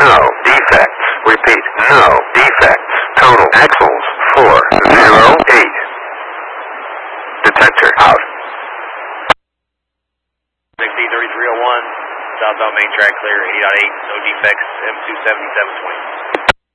No defects. Repeat, no defects. Total axles 408. Detector out. XD3301, southbound main track clear, 80.8, no defects, M27720.